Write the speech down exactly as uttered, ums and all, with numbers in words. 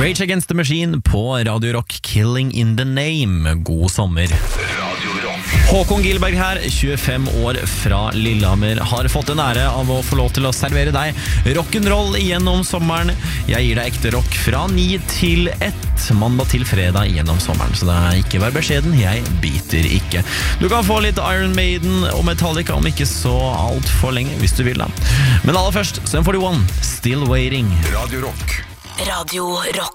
Rage Against the Machine på Radio Rock, Killing in the Name. God sommer. Håkon Gilberg her, tjuefem år fra Lillehammer, har fått en ære av å få lov til å servere deg rock'n'roll gjennom sommeren. Jeg gir deg ekte rock fra ni til ett, mandag til fredag gjennom sommeren. Så det er ikke vær beskjeden, jeg biter ikke. Du kan få litt Iron Maiden og Metallica om ikke så alt for lenge, hvis du vil da. Men aller først, Sum forty-one, Still Waiting. Radio Rock. Radio Rock.